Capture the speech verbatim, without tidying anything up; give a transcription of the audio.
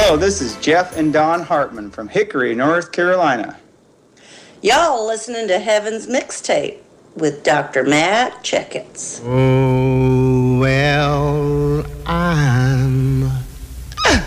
Hello, this is Jeff and Don Hartman from Hickory, North Carolina. Y'all listening to Heaven's Mixtape with Doctor Matt Checketts. Oh.